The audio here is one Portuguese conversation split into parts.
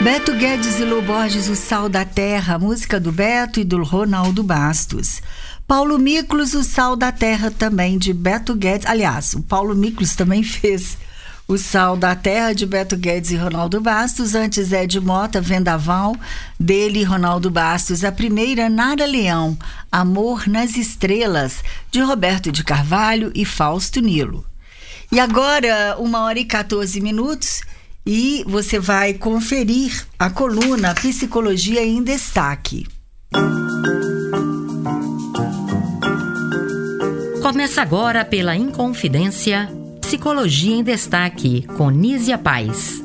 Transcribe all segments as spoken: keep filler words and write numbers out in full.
Beto Guedes e Lô Borges, O Sal da Terra, música do Beto e do Ronaldo Bastos. Paulo Miklos, O Sal da Terra, também de Beto Guedes. Aliás, o Paulo Miklos também fez O Sal da Terra, de Beto Guedes e Ronaldo Bastos. Antes, Ed Mota, Vendaval, dele e Ronaldo Bastos. A primeira, Nara Leão, Amor nas Estrelas, de Roberto de Carvalho e Fausto Nilo. E agora, uma hora e quatorze minutos, e você vai conferir a coluna Psicologia em Destaque. Começa agora pela Inconfidência, Psicologia em Destaque, com Nízia Paz.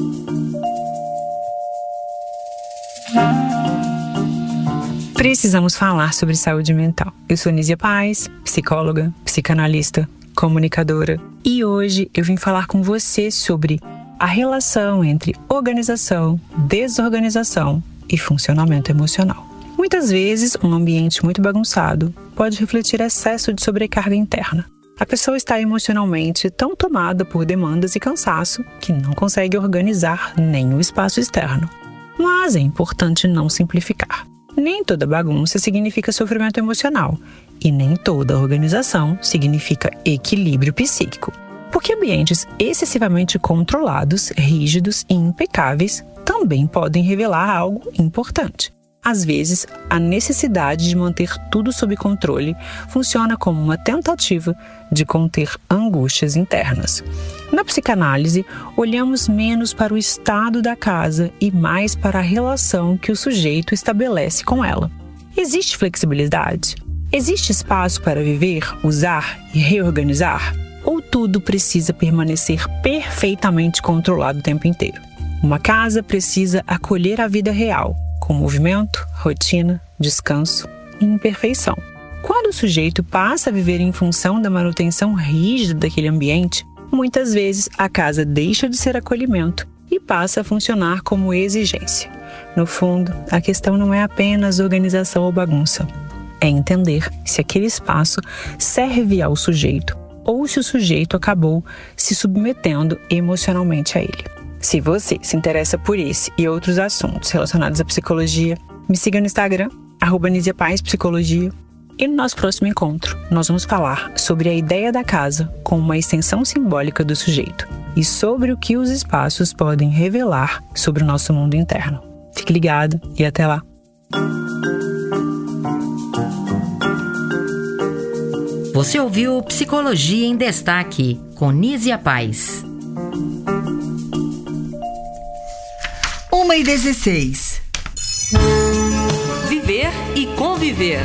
Precisamos falar sobre saúde mental. Eu sou Nízia Paz, psicóloga, psicanalista, comunicadora, e hoje eu vim falar com você sobre a relação entre organização, desorganização e funcionamento emocional. Muitas vezes, um ambiente muito bagunçado pode refletir excesso de sobrecarga interna. A pessoa está emocionalmente tão tomada por demandas e cansaço que não consegue organizar nem o espaço externo. Mas é importante não simplificar. Nem toda bagunça significa sofrimento emocional, e nem toda organização significa equilíbrio psíquico. Porque ambientes excessivamente controlados, rígidos e impecáveis também podem revelar algo importante. Às vezes, a necessidade de manter tudo sob controle funciona como uma tentativa de conter angústias internas. Na psicanálise, olhamos menos para o estado da casa e mais para a relação que o sujeito estabelece com ela. Existe flexibilidade? Existe espaço para viver, usar e reorganizar? Ou tudo precisa permanecer perfeitamente controlado o tempo inteiro? Uma casa precisa acolher a vida real, com movimento, rotina, descanso e imperfeição. Quando o sujeito passa a viver em função da manutenção rígida daquele ambiente, muitas vezes a casa deixa de ser acolhimento e passa a funcionar como exigência. No fundo, a questão não é apenas organização ou bagunça. É entender se aquele espaço serve ao sujeito ou se o sujeito acabou se submetendo emocionalmente a ele. Se você se interessa por esse e outros assuntos relacionados à psicologia, me siga no Instagram, arroba Nízia Paz Psicologia. E no nosso próximo encontro, nós vamos falar sobre a ideia da casa como uma extensão simbólica do sujeito e sobre o que os espaços podem revelar sobre o nosso mundo interno. Fique ligado e até lá! Você ouviu Psicologia em Destaque, com Nízia Paz. uma e dezesseis. Viver e conviver.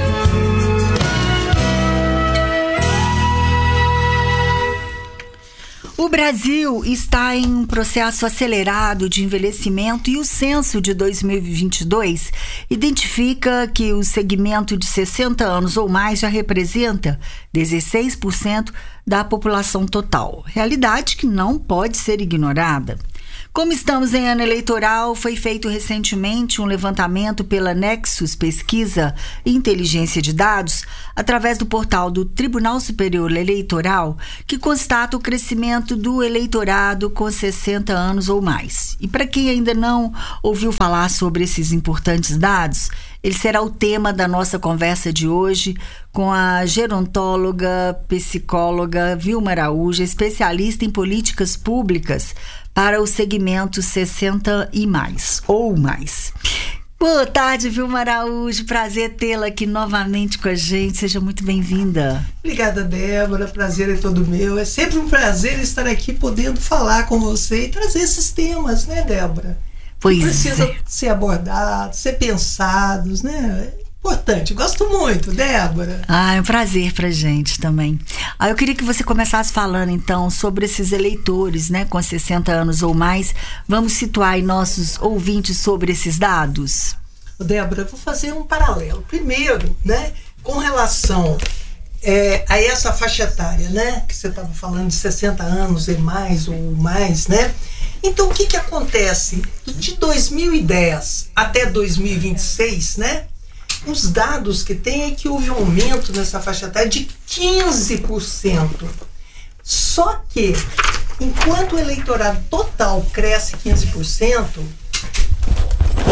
O Brasil está em um processo acelerado de envelhecimento e o censo de dois mil e vinte e dois identifica que o segmento de sessenta anos ou mais já representa dezesseis por cento da população total, realidade que não pode ser ignorada. Como estamos em ano eleitoral, foi feito recentemente um levantamento pela Nexus Pesquisa e Inteligência de Dados, através do portal do Tribunal Superior Eleitoral, que constata o crescimento do eleitorado com sessenta anos ou mais. E para quem ainda não ouviu falar sobre esses importantes dados, ele será o tema da nossa conversa de hoje com a gerontóloga, psicóloga Vilma Araújo, especialista em políticas públicas para o segmento sessenta e mais, ou mais. Boa tarde, Vilma Araújo. Prazer tê-la aqui novamente com a gente. Seja muito bem-vinda. Obrigada, Débora. Prazer é todo meu. É sempre um prazer estar aqui podendo falar com você e trazer esses temas, né, Débora? Pois que precisam é. ser abordados, ser pensados, né? Importante. Gosto muito, Débora. Ah, é um prazer pra gente também. Ah, eu queria que você começasse falando, então, sobre esses eleitores, né, com sessenta anos ou mais. Vamos situar aí nossos ouvintes sobre esses dados? Débora, eu vou fazer um paralelo. Primeiro, né, com relação é, a essa faixa etária, né, que você estava falando de sessenta anos e mais ou mais, né? Então, o que que acontece? De dois mil e dez até dois mil e vinte e seis, né? Os dados que tem é que houve um aumento nessa faixa etária de quinze por cento. Só que, enquanto o eleitorado total cresce quinze por cento,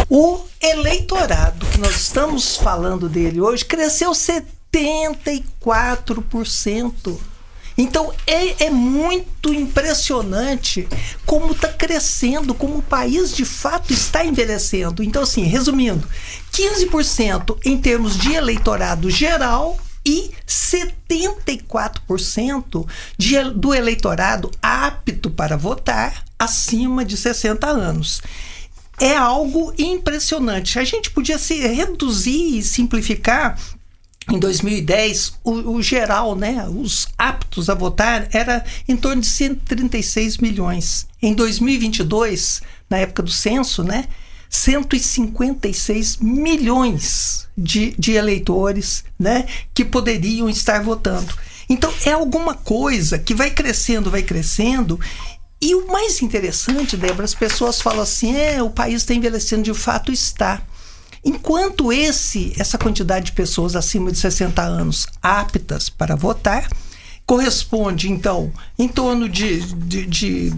O eleitorado que nós estamos falando dele hoje cresceu setenta e quatro por cento. Então é, é muito impressionante como está crescendo, como o país de fato está envelhecendo. Então, assim, resumindo, quinze por cento em termos de eleitorado geral e setenta e quatro por cento de, do eleitorado apto para votar acima de sessenta anos. É algo impressionante. A gente podia se reduzir e simplificar. Em dois mil e dez, o, o geral, né, os aptos a votar, era em torno de cento e trinta e seis milhões. Em dois mil e vinte e dois, na época do censo, né, cento e cinquenta e seis milhões de, de eleitores, né, que poderiam estar votando. Então, é alguma coisa que vai crescendo, vai crescendo. E o mais interessante, Débora, as pessoas falam assim, é, o país está envelhecendo, de fato está. Enquanto esse, essa quantidade de pessoas acima de sessenta anos aptas para votar corresponde, então, em torno de, de, de,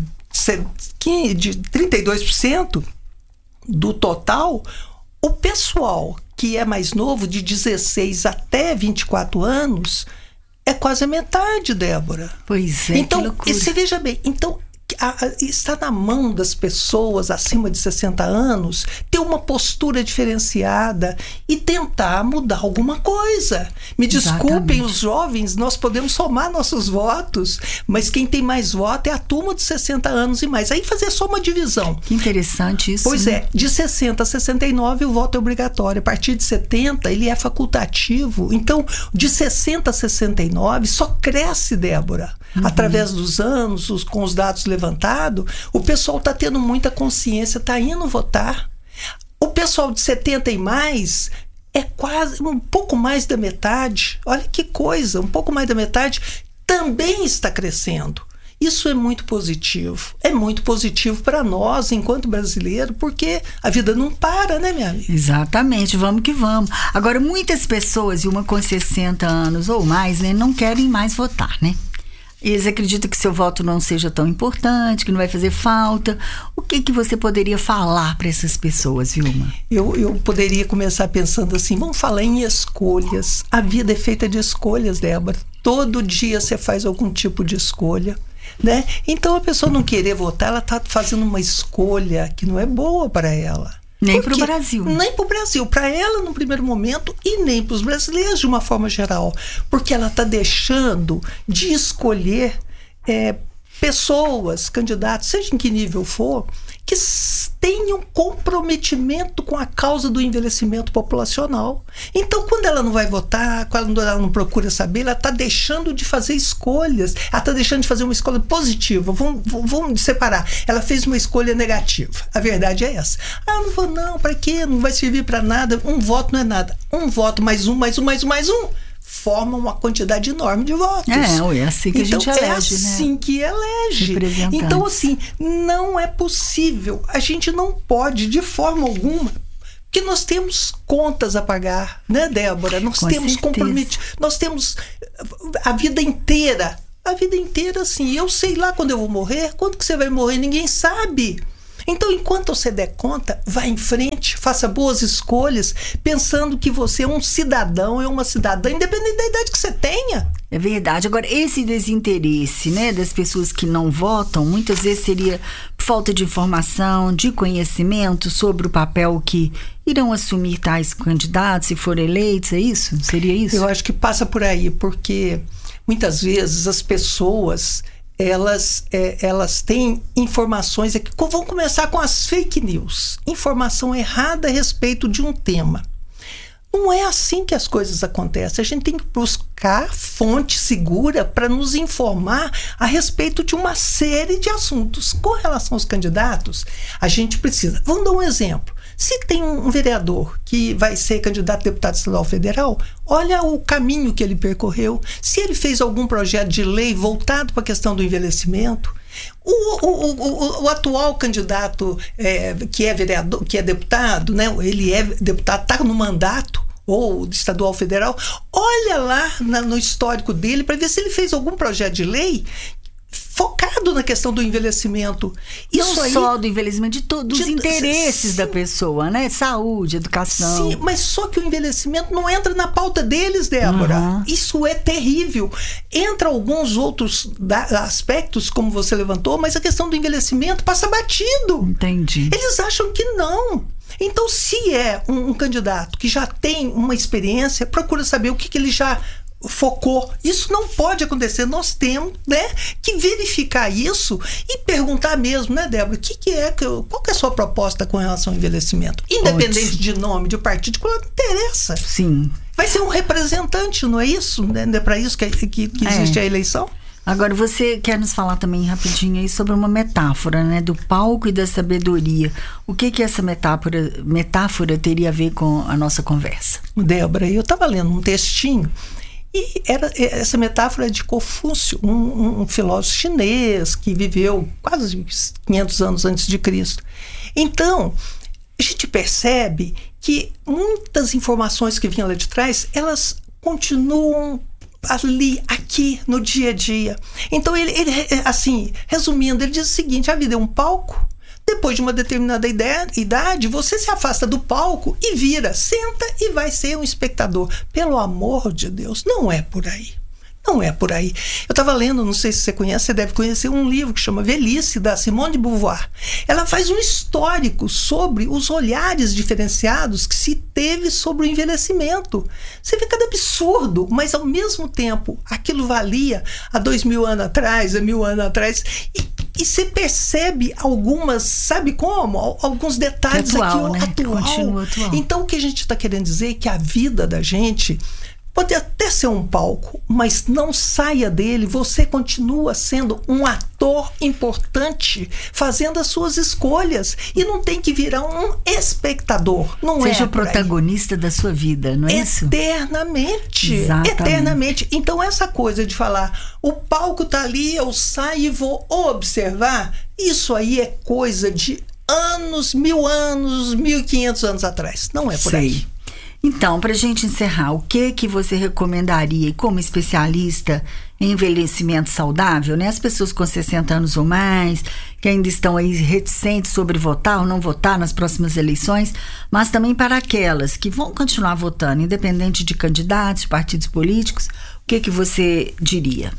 de trinta e dois por cento do total, o pessoal que é mais novo, de dezesseis até vinte e quatro anos, é quase a metade, Débora. Pois é, então, que loucura. E você veja bem, então... A, a, está na mão das pessoas acima de sessenta anos ter uma postura diferenciada e tentar mudar alguma coisa. Me desculpem, Exatamente. Os jovens, nós podemos somar nossos votos, mas quem tem mais voto é a turma de sessenta anos e mais. Aí fazer só uma divisão. Que interessante isso. Pois né? é, de sessenta a sessenta e nove o voto é obrigatório. A partir de setenta ele é facultativo. Então, de sessenta a sessenta e nove só cresce, Débora. Uhum. Através dos anos, os, com os dados levantados, o pessoal está tendo muita consciência, está indo votar. O pessoal de setenta e mais é quase um pouco mais da metade. Olha que coisa, um pouco mais da metade também está crescendo. Isso é muito positivo. É muito positivo para nós, enquanto brasileiro, porque a vida não para, né, minha amiga? Exatamente, vamos que vamos. Agora, muitas pessoas, e uma com sessenta anos ou mais, né, não querem mais votar, né? Eles acreditam que seu voto não seja tão importante, que não vai fazer falta. O que, que você poderia falar para essas pessoas, Vilma? Eu, eu poderia começar pensando assim, vamos falar em escolhas. A vida é feita de escolhas, Débora. Todo dia você faz algum tipo de escolha, né? Então a pessoa não querer votar, ela está fazendo uma escolha que não é boa para ela. Nem para o Brasil. Nem para o Brasil. Para ela, no primeiro momento, e nem para os brasileiros, de uma forma geral. Porque ela está deixando de escolher é, pessoas, candidatos, seja em que nível for, que tenham comprometimento com a causa do envelhecimento populacional. Então, quando ela não vai votar, quando ela não procura saber, ela está deixando de fazer escolhas. Ela está deixando de fazer uma escolha positiva. Vamos, vamos separar. Ela fez uma escolha negativa. A verdade é essa. Ah, não vou não. Para quê? Não vai servir para nada. Um voto não é nada. Um voto mais um, mais um, mais um, mais um. Forma uma quantidade enorme de votos. É, é assim que então, a gente elege, é assim né? que elege. Então, assim, não é possível. A gente não pode, de forma alguma, porque nós temos contas a pagar, né, Débora? Nós Com temos certeza. comprometido, nós temos a vida inteira. A vida inteira, assim. Eu sei lá quando eu vou morrer, quando que você vai morrer, ninguém sabe. Então, enquanto você der conta, vá em frente, faça boas escolhas, pensando que você é um cidadão, é uma cidadã, independente da idade que você tenha. É verdade. Agora, esse desinteresse, né, das pessoas que não votam, muitas vezes seria falta de informação, de conhecimento sobre o papel que irão assumir tais candidatos, se forem eleitos, é isso? Seria isso? Eu acho que passa por aí, porque muitas vezes as pessoas... Elas, é, elas têm informações aqui. Vamos começar com as fake news. Informação errada a respeito de um tema. Não é assim que as coisas acontecem. A gente tem que buscar fonte segura para nos informar a respeito de uma série de assuntos. Com relação aos candidatos, a gente precisa... Vamos dar um exemplo. Se tem um vereador que vai ser candidato a deputado estadual federal, olha o caminho que ele percorreu. Se ele fez algum projeto de lei voltado para a questão do envelhecimento, o, o, o, o atual candidato é, que é vereador, que é deputado, né, ele é deputado, está no mandato, ou estadual federal, olha lá na, no histórico dele para ver se ele fez algum projeto de lei focado na questão do envelhecimento. Isso Não aí, só do envelhecimento, de todos os de- interesses sim. da pessoa, né? Saúde, educação. Sim, mas só que o envelhecimento não entra na pauta deles, Débora. Uhum. Isso é terrível. Entra alguns outros da- aspectos, como você levantou, mas a questão do envelhecimento passa batido. Entendi. Eles acham que não. Então, se é um, um candidato que já tem uma experiência, procura saber o que, que ele já focou. Isso não pode acontecer. Nós temos, né, que verificar isso e perguntar mesmo, né, Débora, o que, que é, que eu- qual que é a sua proposta com relação ao envelhecimento? Independente Ótimo. de nome, de partido, de qual interessa. Sim. Vai ser um representante, não é isso? Não é para isso que, que, que É. existe a eleição? Agora, você quer nos falar também rapidinho aí sobre uma metáfora, né? Do palco e da sabedoria. O que que essa metáfora, metáfora teria a ver com a nossa conversa? Débora, eu estava lendo um textinho e era, essa metáfora é de Confúcio, um, um, um filósofo chinês que viveu quase quinhentos anos antes de Cristo. Então, a gente percebe que muitas informações que vinham lá de trás, elas continuam ali, aqui, no dia a dia. Então, ele, ele assim, resumindo, ele diz o seguinte: a vida é um palco. Depois de uma determinada idade, você se afasta do palco e vira, senta e vai ser um espectador. Pelo amor de Deus, não é por aí. Não é por aí. Eu estava lendo, não sei se você conhece, você deve conhecer um livro que chama Velhice, da Simone de Beauvoir. Ela faz um histórico sobre os olhares diferenciados que se teve sobre o envelhecimento. Você vê cada absurdo, mas ao mesmo tempo aquilo valia há dois mil anos atrás, há mil anos atrás, e E você percebe algumas, sabe como? Alguns detalhes atual, aqui, né? atual. Continua atual. Então, o que a gente está querendo dizer é que a vida da gente pode até ser um palco, mas não saia dele. Você continua sendo um ator importante, fazendo as suas escolhas. E não tem que virar um espectador. Não Seja é o protagonista da sua vida, não é isso? Eternamente. Exatamente. Eternamente. Então, essa coisa de falar, o palco tá ali, eu saio e vou observar, isso aí é coisa de anos, mil anos, mil e quinhentos anos atrás. Não é por Sei. aí. Então, para a gente encerrar, o que que você recomendaria como especialista em envelhecimento saudável, né? As pessoas com sessenta anos ou mais, que ainda estão aí reticentes sobre votar ou não votar nas próximas eleições, mas também para aquelas que vão continuar votando, independente de candidatos, de partidos políticos, o que que você diria?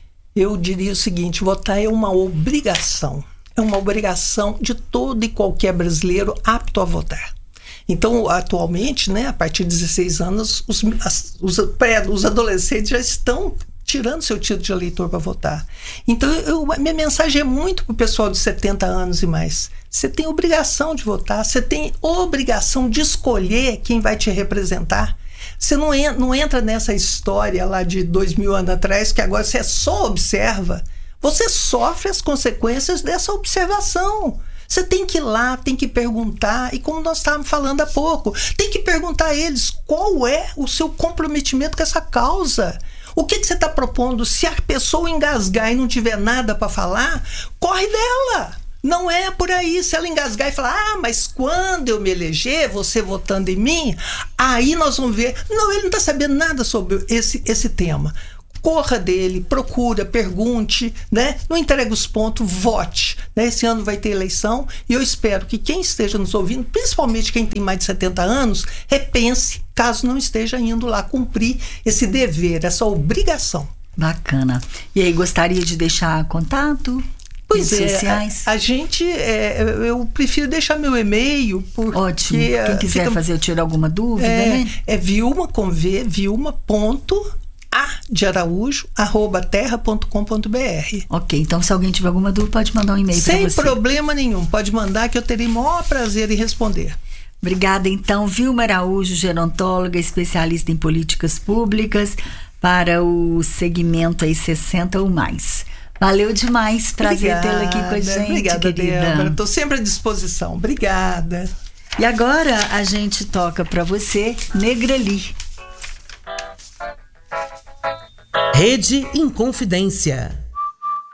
Eu diria o seguinte: votar é uma obrigação. É uma obrigação de todo e qualquer brasileiro apto a votar. Então, atualmente, né, a partir de dezesseis anos, os, as, os, pré, os adolescentes já estão tirando seu título de eleitor para votar. Então, eu, minha mensagem é muito para o pessoal de setenta anos e mais. Você tem obrigação de votar, você tem obrigação de escolher quem vai te representar. Você não, en, não entra nessa história lá de dois mil anos atrás, que agora você só observa. Você sofre as consequências dessa observação. Você tem que ir lá, tem que perguntar, e como nós estávamos falando há pouco, tem que perguntar a eles qual é o seu comprometimento com essa causa. O que, que você está propondo? Se a pessoa engasgar e não tiver nada para falar, corre dela. Não é por aí. Se ela engasgar e falar, ah, mas quando eu me eleger, você votando em mim, aí nós vamos ver. Não, ele não está sabendo nada sobre esse, esse tema. Corra dele, procura, pergunte, né? Não entregue os pontos, vote. Né? Esse ano vai ter eleição e eu espero que quem esteja nos ouvindo, principalmente quem tem mais de setenta anos, repense, caso não esteja indo lá cumprir esse dever, essa obrigação. Bacana. E aí, gostaria de deixar contato? Pois redes é, sociais? A, a gente, é, eu prefiro deixar meu e-mail, porque... Ótimo. Quem quiser fica, fazer, eu tiro alguma dúvida, é, né? É Vilma, com V, Vilma, ponto, A de Araújo, arroba terra ponto com ponto br. Ok, então se alguém tiver alguma dúvida, pode mandar um e-mail para você. Sem problema nenhum, pode mandar que eu terei o maior prazer em responder. Obrigada, então, Vilma Araújo, gerontóloga, especialista em políticas públicas para o segmento aí sessenta ou mais. Valeu demais, prazer tê-la aqui com a gente, obrigada, querida. Débora, estou sempre à disposição, obrigada. E agora a gente toca para você Negrali. Rede Inconfidência.